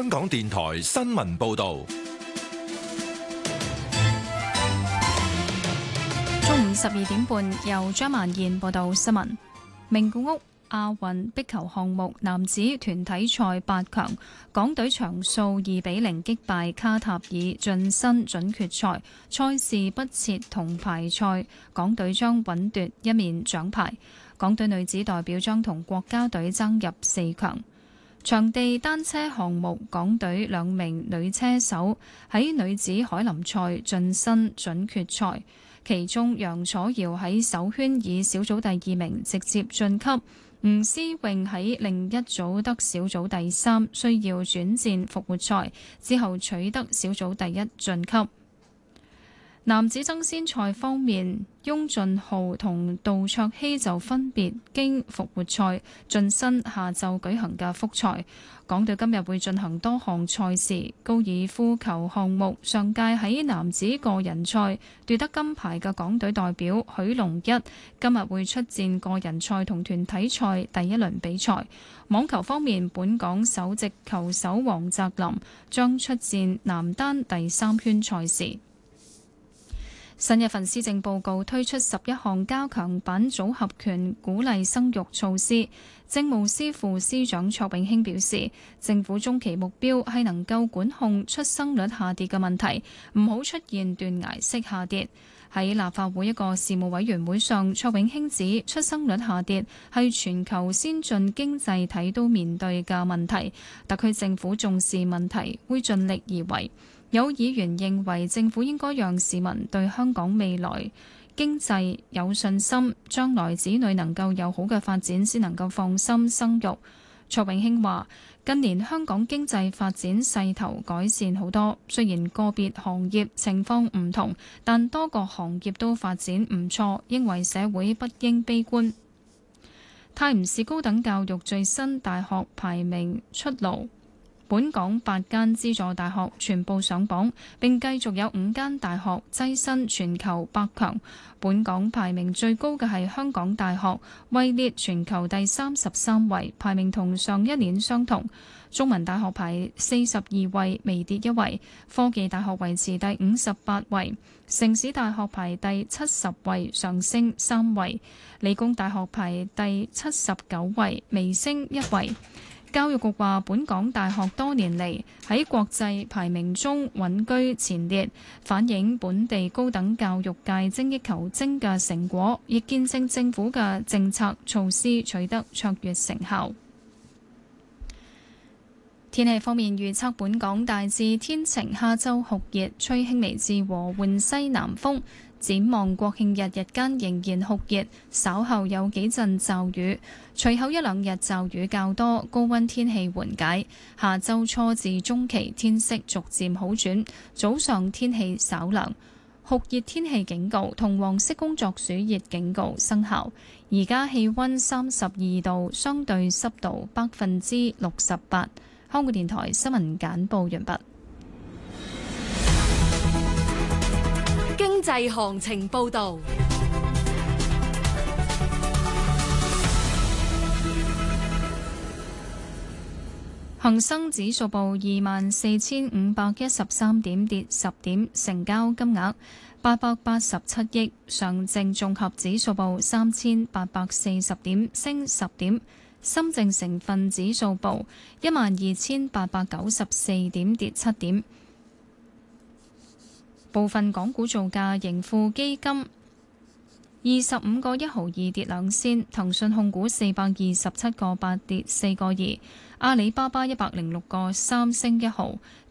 香港電台新聞報道。 中午12點半，由張曼燕報道新聞。名古屋亞運壁球項目男子團體賽8強，港隊場數2-0擊敗卡塔爾，晉身準決賽。賽事不設銅牌賽，港隊將穩奪1面獎牌。港隊女子代表將同國家隊爭入4強。場地單車項目，港隊2名女車手喺女子凱林賽晉身準決賽。其中楊楚瑤喺首圈以小組第2名直接晉級，吳思穎喺另一組得小組第3，需要轉戰復活賽之後取得小組第1晉級。男子爭先賽方面，翁俊浩同杜卓希就分別經復活賽晉身下晝舉行嘅複賽。港隊今日會進行多項賽事，高爾夫球項目上屆喺男子個人賽奪得金牌嘅港隊代表許龍一今日會出戰個人賽同團體賽第一輪比賽。網球方面，本港首席球手黃澤林將出戰男單第3圈賽事。新一份施政報告推出11項加強版組合拳鼓勵生育措施。政務司副司長卓永興表示，政府中期目標係能夠管控出生率下跌嘅問題，唔好出現斷崖式下跌。喺立法會一個事務委員會上，卓永興指出生率下跌係全球先進經濟體都面對嘅問題，特區政府重視問題，會盡力而為。有議員認為政府應該讓市民對香港未來經濟有信心，將來子女能夠有好嘅發展，先能夠放心生育。卓永興話：近年香港經濟發展勢頭改善好多，雖然個別行業情況唔同，但多個行業都發展唔錯，認為社會不應悲觀。泰晤士高等教育最新大學排名出爐。本港8間資助大學全部上榜，並繼續有5間大學躋身全球100強。本港排名最高嘅係香港大學，位列全球第33位，排名同上一年相同。中文大學排42位，微跌1位。科技大學維持第58位。城市大學排第70位，上升3位。理工大學排第79位，微升1位。教育局話，本港大學多年嚟喺國際排名中穩居前列，反映本地高等教育界精益求精嘅成果，亦見證政府嘅政策措施取得卓越成效。天氣方面預測，本港大致天晴，下晝酷熱，吹輕微至和緩西南風。展望國慶日日間仍然酷熱，稍後有幾陣驟雨，隨後1-2日驟雨較多，高溫天氣緩解。下週初至中期天色逐漸好轉，早上天氣稍涼，酷熱天氣警告同黃色工作暑熱警告生效。而家氣溫32度，相對濕度68%。香港電台新聞簡報完畢。 經濟行情報道。 恒生指數報24,513點，跌10點，成交金額887億。上證綜合指數報3,840點，升10點。深證成分指數報12,894點，跌7點。部分港股造價，盈富基金25個1毫2跌2仙，騰訊控股427個8跌4個2，阿里巴巴106個3升1毫。